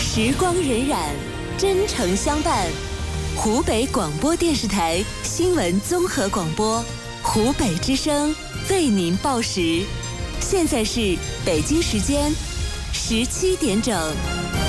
时光荏苒，真诚相伴。湖北广播电视台新闻综合广播，湖北之声为您报时。现在是北京时间17点整。